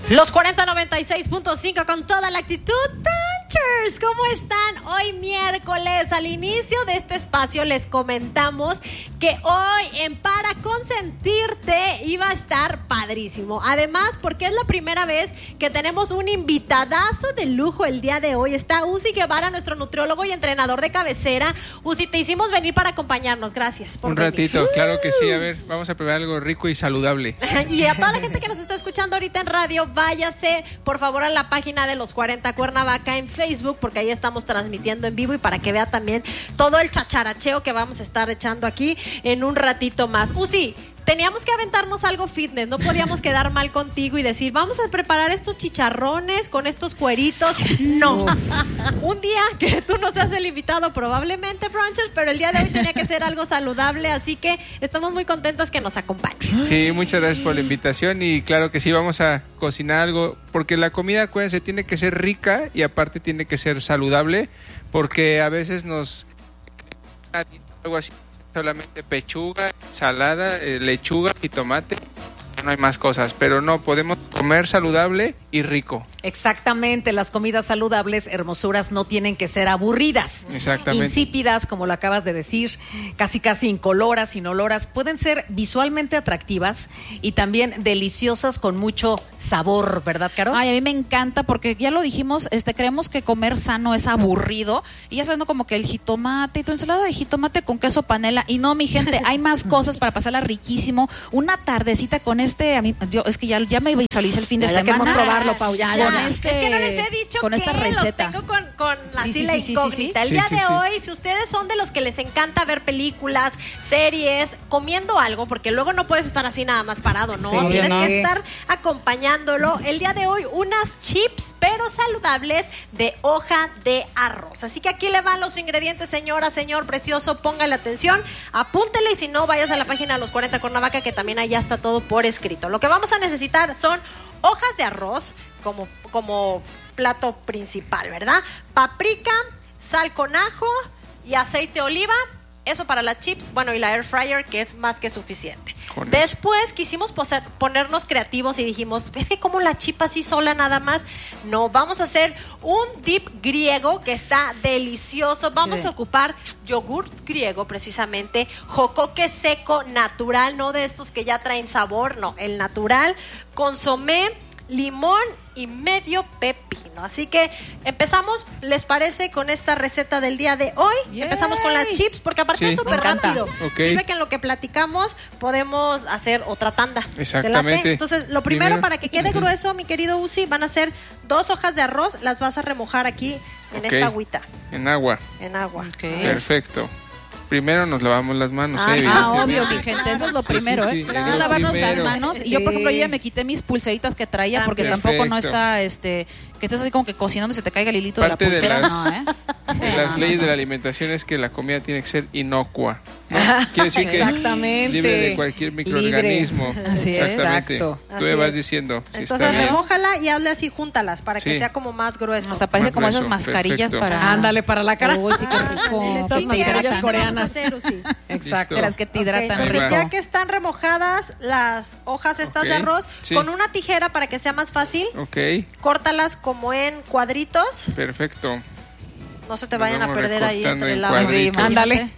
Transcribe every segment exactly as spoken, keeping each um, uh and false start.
Los cuarenta noventa y seis punto cinco con toda la actitud. Brunchers, ¿cómo están? Hoy miércoles, al inicio de este espacio les comentamos que hoy en Para Consentirte iba a estar padrísimo. Además, porque es la primera vez que tenemos un invitadazo de lujo el día de hoy. Está Uzi Guevara, nuestro nutriólogo y entrenador de cabecera. Uzi, te hicimos venir para acompañarnos. Gracias por Un venir. ratito, claro que sí. A ver, vamos a probar algo rico y saludable. Y a toda la gente que nos está escuchando ahorita en radio, váyase por favor a la página de Los cuarenta Cuernavaca en Facebook, porque ahí estamos transmitiendo en vivo y para que vea también todo el chacharacheo que vamos a estar echando aquí en un ratito más. Uzi, teníamos que aventarnos algo fitness, no podíamos quedar mal contigo y decir, vamos a preparar estos chicharrones con estos cueritos. No, un día que tú no seas el invitado probablemente, Brunchers, pero el día de hoy tenía que ser algo saludable, así que estamos muy contentas que nos acompañes. Sí, muchas gracias por la invitación y claro que sí, vamos a cocinar algo, porque la comida, acuérdense, tiene que ser rica y aparte tiene que ser saludable, porque a veces nos... algo así, solamente pechuga, ensalada, eh, lechuga y tomate, no hay más cosas, pero no, podemos comer saludable y rico. Exactamente, las comidas saludables, hermosuras, no tienen que ser aburridas. Exactamente. Insípidas, como lo acabas de decir, casi casi incoloras, inoloras, pueden ser visualmente atractivas y también deliciosas con mucho sabor, ¿verdad, Caro? Ay, a mí me encanta porque ya lo dijimos, este, creemos que comer sano es aburrido y ya sabiendo como que el jitomate y tu ensalada de jitomate con queso panela y no, mi gente, hay más cosas para pasarla riquísimo. Una tardecita con este, a mí, yo es que ya, ya me visualicé el fin de ya, ya semana. queremos probarlo, Pau, ya, ya. Con este, es que no les he dicho con que esta receta. los tengo con, con Sí, así sí, la sí, sí, incógnita. sí, El sí. día Sí, de sí, sí. hoy, si ustedes son de los que les encanta ver películas, series, comiendo algo, porque luego no puedes estar así nada más parado, ¿no? Sí, Tienes no. que estar acompañándolo. El día de hoy, unas chips, pero saludables, de hoja de arroz. Así que aquí le van los ingredientes, señora, señor precioso, póngale atención, apúntele y si no, vayas a la página de Los cuarenta Cuernavaca, que también allá está todo por escrito. Lo que vamos a necesitar son hojas de arroz, como, como plato principal, ¿verdad? Paprika, sal con ajo y aceite de oliva. Eso para las chips, bueno, y la air fryer, que es más que suficiente. Con Después quisimos poser, ponernos creativos y dijimos, es que como la chip así sola nada más, no, vamos a hacer un dip griego que está delicioso. Vamos Sí. a ocupar yogurt griego precisamente, jocoque seco natural, no de estos que ya traen sabor, no, el natural, consomé, limón y medio pepino. Así que empezamos, ¿les parece? Con esta receta del día de hoy. Yay. Empezamos con las chips, porque aparte Sí. es súper Me encanta. rápido. Ok. Sirve que en lo que platicamos podemos hacer otra tanda. ¿Te Exactamente. late? Entonces, lo primero, Primero. para que quede grueso, mi querido Uzi, van a ser dos hojas de arroz, las vas a remojar aquí en Ok. esta agüita, En agua, en agua. Ok. perfecto. Primero nos lavamos las manos, Ah, eh, Ah, obvio, evidentemente. mi gente, eso es lo Sí, primero, sí, sí, ¿eh? es No lo lavarnos las primero. manos. Y yo, por ejemplo, yo ya me quité mis pulseritas que traía porque Perfecto. tampoco no está, este, que estés así como que cocinando y se te caiga el hilito Parte de de la pulsera, las- no, ¿eh? Sí, En las no, leyes no, de la no. alimentación es que la comida tiene que ser inocua, ¿no? Quiere decir que Exactamente. libre de cualquier microorganismo. Así es. Exactamente. Exacto. Tú Así me vas es. diciendo si Entonces, está bien. remójala y hazle así, júntalas, para que Sí. sea como más grueso. O sea, parece Más como grueso, esas mascarillas perfecto. para... Ándale, para la cara. Uy, sí, qué rico. Ándale, Esas Que te mascarillas hidratan. coreanas. Vamos a hacer, Uzi. Exacto. De las que te Ok, hidratan entonces, rico. ya que están remojadas las hojas estas Ok, de arroz, sí. con una tijera para que sea más fácil, Ok, córtalas como en cuadritos. perfecto. No se te Nos vayan a vamos perder ahí recortando entre en la cuadritos. Sí, Cuadritos. Ándale.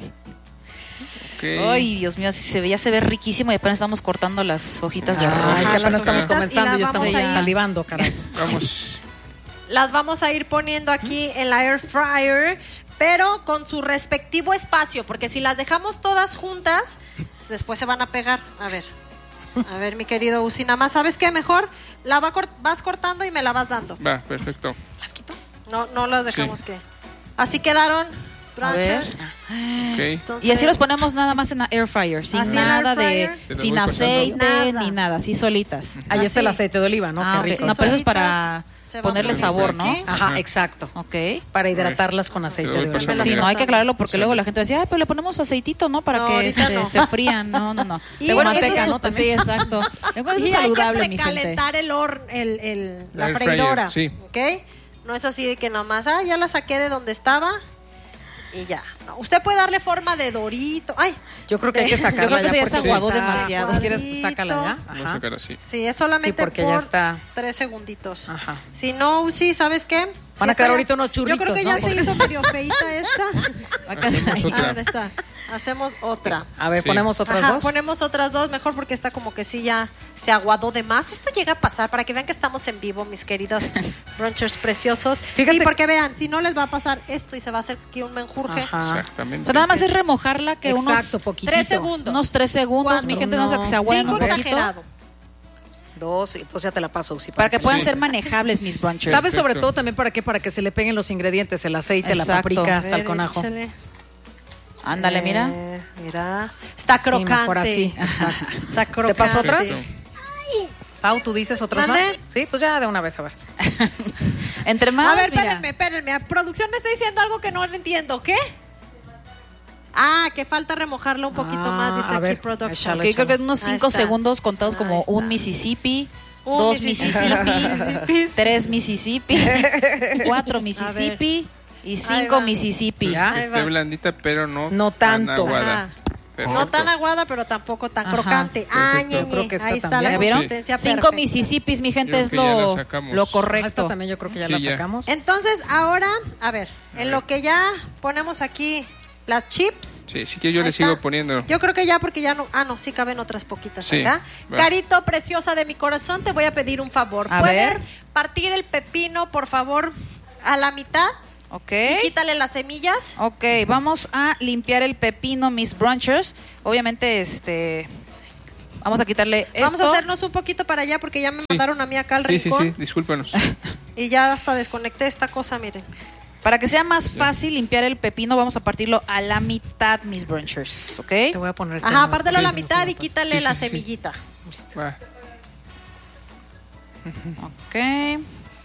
Ok. Ay, Dios mío, si se ve, ya se ve riquísimo y apenas estamos cortando las hojitas de Ay, arroz. que Ajá, apenas las estamos hojitas, comenzando y y la estamos vamos a ir- salivando, caray. Vamos. Las vamos a ir poniendo aquí en la air fryer, pero con su respectivo espacio, porque si las dejamos todas juntas, después se van a pegar. A ver, a ver, mi querido Uzi, nada más, ¿sabes qué? Mejor la va cort- vas cortando y me la vas dando. Va, perfecto. ¿Las quito? No, no las dejamos Sí. que... Así quedaron, A ver. Brunchers. Ok. Entonces, Y así los ponemos nada más en la air fryer, sin Así en la nada air de, fryer. Te las sin voy pasando. aceite Nada. ni nada, así solitas. Ahí está el Así. aceite de oliva, ¿no? Ah, Qué ok. rico. No, pero eso es Solita para se va ponerle poniendo sabor, ¿no? aquí. Ajá, Ajá. exacto. Ok. Para hidratarlas con aceite Te doy de oliva. pasando. Sí, no hay que aclararlo porque Sí. luego la gente va a decir, ay, pero le ponemos aceitito, ¿no? Para No, que ahorita este, no. se frían. No, no, no. Y Recuerden que manteca, esto es ¿no? súper- Sí, También. exacto. Recuerden que Y es hay que saludable, mi gente. precalentar el horno, el, el, La la air freidora, fryer, sí. ¿ok? No es así de que nomás, ah, ya la saqué de donde estaba. y ya. No, usted puede darle forma de dorito. Ay, Yo creo que hay que sacarla. Yo creo que ya ya porque se aguadó está- demasiado. Si quieres, sácala ya. Vamos a Ajá. sacar así. sí, es solamente Sí, porque por ya está. tres segunditos. Ajá. Si no, Uzi, ¿sabes qué? Van a Si quedar esta ahorita ya- unos churritos, Yo creo que ¿no? ya se hizo medio feita esta. Hacemos A otra. ver, esta. Hacemos otra. A ver, Sí. ponemos otras Ajá, dos. ponemos otras dos, mejor porque esta como que sí ya se aguadó de más. Esto llega a pasar para que vean que estamos en vivo, mis queridos brunchers preciosos. Fíjate- Sí, porque vean, si no les va a pasar esto y se va a hacer aquí un menjurje. Ajá. Exactamente. O sea, nada más es remojarla que Exacto, unos, poquitito. Tres segundos. unos tres segundos, Cuatro. mi gente, no, sé que se aguaden Cinco un poquito. exagerado. Dos, entonces ya te la paso, Uzi. Para que puedan Sí. ser manejables mis brunchers. ¿Sabes sobre Perfecto. todo también para qué? Para que se le peguen los ingredientes, el aceite, la Exacto. paprika, A ver, sal con ajo. échale. Ándale, mira. Eh, mira. Está Sí, mejor crocante. así. Exacto. Está crocante. ¿Te paso otras? Perfecto. Pau, ¿tú dices otras más? ¿Mande? Sí, pues ya de una vez, a ver. Entre más, A ver, mira. espérenme, espérenme. A producción me está diciendo algo que no le entiendo. ¿Qué? Ah, que falta remojarla un poquito Ah, más, dice a aquí ver, production. échale. Ok, creo que unos Ahí cinco está. segundos contados Ahí como está. un Mississippi, Un dos Mississippi. Mississippi, tres Mississippi, cuatro Mississippi y cinco va. Mississippi. Ya. Que Ahí va. esté blandita, pero no, No tan tanto. aguada. Ajá. Perfecto. No tan aguada, pero tampoco tan Ajá. crocante. Ah, Perfecto. ñe, Yo creo ñe. que esta Ahí está también. la ¿Ya vieron? consistencia Cinco perfecta. Mississippis, mi gente, Yo es creo que ya lo, la sacamos. lo Esta correcto. también yo creo que ya Sí, la ya. sacamos. Entonces, ahora, a ver, A en ver. lo que ya ponemos aquí las chips. Sí, sí que yo Ahí le sigo está. poniendo. Yo creo que ya, porque ya no. Ah, no, sí caben otras poquitas Sí, acá. va. Carito preciosa de mi corazón, te voy a pedir un favor. A ¿Puedes ver. partir el pepino, por favor, a la mitad? Ok. Y quítale las semillas. Ok, vamos a limpiar el pepino, mis brunchers. Obviamente, este... Vamos a quitarle esto. Vamos a hacernos un poquito para allá porque ya me mandaron a mí acá al Sí, sí, rincón. sí, discúlpanos. Y ya hasta desconecté esta cosa, miren. Para que sea más fácil limpiar el pepino, vamos a partirlo a la mitad, mis brunchers. ¿Ok? Te voy a poner este Ajá, más pártelo a la porque mitad no se y me quítale Sí, sí, la sí. semillita. Va. Ok.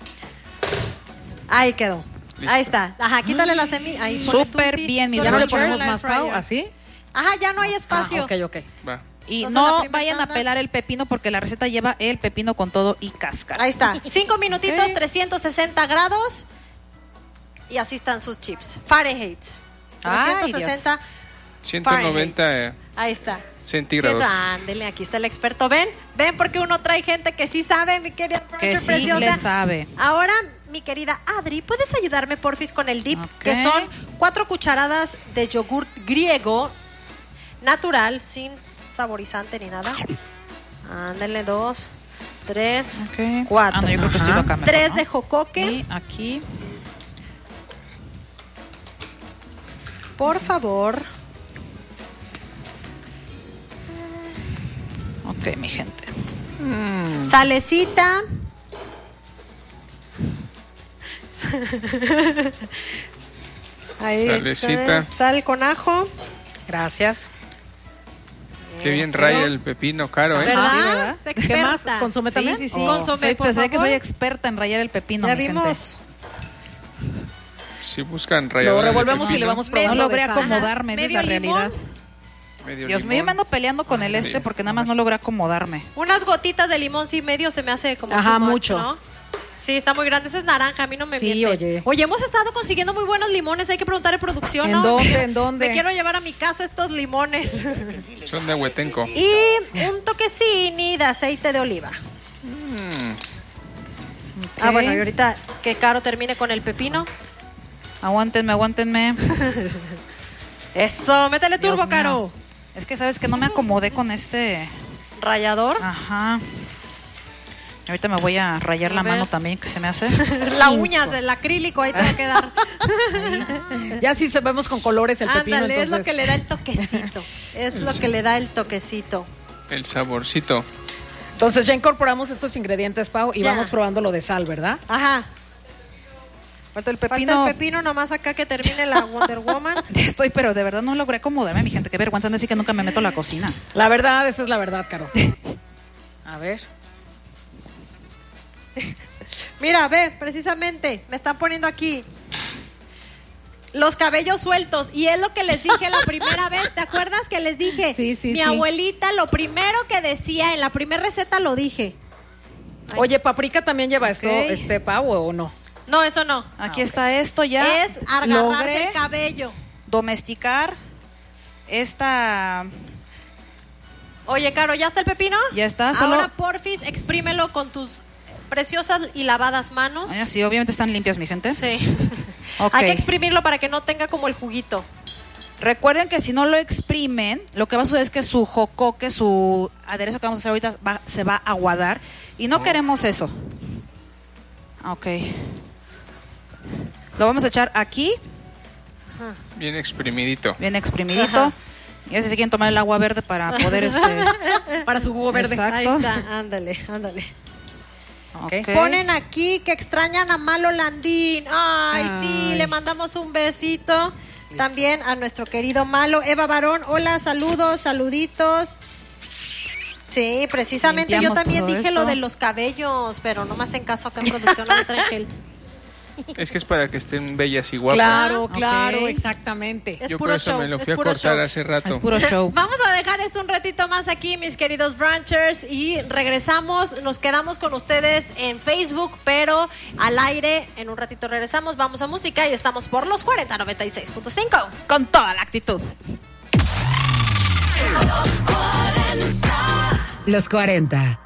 Ahí quedó. Listo. Ahí está. Ajá, quítale la semilla. Ahí, ponle Súper tú, sí. bien, mis Tú pasa. ¿Ya no le eres ponemos la más, fryer. Pau? ¿Así? Ajá, ya no hay espacio. Ah, ok, ok. Va. Y Entonces, la no primera vayan a tanda. pelar el pepino porque la receta lleva el pepino con todo y cáscara. Ahí está. Cinco minutitos, Ok. trescientos sesenta grados. Y así están sus chips. Fahrenheit. Ay, trescientos sesenta ciento noventa Fahrenheit. eh, Ahí está. centígrados. Ciento- Ándele, aquí está el experto. Ven, ven porque uno trae gente que sí sabe, mi querida. Que Bruncher sí preciosa. le sabe. Ahora, mi querida Adri, ¿puedes ayudarme, porfis, con el dip? Ok. Que son cuatro cucharadas de yogur griego natural, sin saborizante ni nada. Ándale, dos, tres, Ok. cuatro. Ah, no, yo creo que estoy Ajá. acá mejor, Tres ¿no? de jocoque, Y aquí. por favor. Ok, mi gente. Salecita. Ahí, Salecita. eh, Sal con ajo. Gracias. Qué bien Eso. raya el pepino caro, ¿eh? ¿Verdad? Sí, ¿verdad? Es ¿Qué más? experta. ¿Consomé Sí, también? sí, sí. Oh. Consomé, Sí, por pensé que favor. soy experta en rayar el pepino, Ya mi gente. vimos. Si buscan Lo ralladores de revolvemos y pepino, le vamos No No probando. logré de sal. acomodarme, esa es Medio la limón. realidad. medio Dios mío, yo limón. me ando peleando con el este porque nada más no logré acomodarme. Unas gotitas de limón, sí, medio se me hace como Ajá, too much, mucho. ¿no? Sí, está muy grande. Ese es naranja, a mí no me Sí, miente. oye. Oye, hemos estado consiguiendo muy buenos limones. Hay que preguntar en producción, ¿En ¿no? dónde, Me quiero- en dónde? Me quiero llevar a mi casa estos limones. Son de Huetenco. Y un toquecini de aceite de oliva. Ah, Ok. bueno, y ahorita que Caro termine con el pepino. Aguántenme, aguántenme. Eso, métele Dios turbo, mío. Caro. Es que sabes que no me acomodé con este. Rallador. Ajá. Ahorita me voy a rayar A la ver. mano también, que se me hace. La uña del acrílico, ahí te va a quedar. Ya sí sabemos con colores el pepino, Ándale, es lo entonces. que le da el toquecito. Es lo que le da el toquecito. El saborcito. Entonces ya incorporamos estos ingredientes, Pau, y Ya. vamos probando lo de sal, ¿verdad? Ajá. Falta el Falta pepino. el pepino nomás acá que termine la Wonder Woman. Ya estoy, pero de verdad no logré acomodarme, mi gente. Qué vergüenza decir que nunca me meto a la cocina. La verdad, esa es la verdad, Caro. A ver. Mira, ve, precisamente, me están poniendo aquí los cabellos sueltos. Y es lo que les dije la primera vez. ¿Te acuerdas que les dije? Sí, sí, Mi sí. abuelita, lo primero que decía en la primera receta lo dije. Oye, ¿paprika también lleva esto, Ok. este, Pau, o no? No, eso no. Aquí está esto ya. Es agarrarse Logré, el cabello. domesticar esta... Oye, Caro, ¿ya está el pepino? Ya está, solo... Ahora, porfis, exprímelo con tus preciosas y lavadas manos. Ah, sí, obviamente están limpias, mi gente. Sí. Ok. Hay que exprimirlo para que no tenga como el juguito. Recuerden que si no lo exprimen, lo que va a suceder es que su jocoque, su aderezo que vamos a hacer ahorita va- se va a aguadar. Y no queremos eso. Ok. Lo vamos a echar aquí, Bien exprimidito. bien exprimidito. Ajá. Y así se quieren tomar el agua verde para poder este. Para su jugo verde. Exacto. Ahí está, ándale, ándale. Ok. Ponen aquí que extrañan a Malo Landín. Ay, sí, Ay. le mandamos un besito. También a nuestro querido Malo. Eva Barón, hola, saludos, saluditos. Sí, precisamente yo Limpiamos también todo dije esto. lo de los cabellos, pero no me hacen caso acá en producción, no me traen gel. Es que es para que estén bellas y guapas. Claro, Ok. claro, exactamente. Es Yo puro por eso show, me lo es fui a puro cortar show. hace rato. Es puro show. Vamos a dejar esto un ratito más aquí, mis queridos branchers, y regresamos, nos quedamos con ustedes en Facebook, pero al aire, en un ratito regresamos, vamos a música y estamos por los cuarenta noventa y seis punto cinco. Con toda la actitud. Los cuarenta.